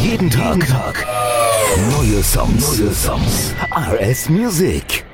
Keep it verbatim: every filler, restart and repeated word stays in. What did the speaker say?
Jeden Tag, Tag. Neue Songs. Neue Songs. R S Music.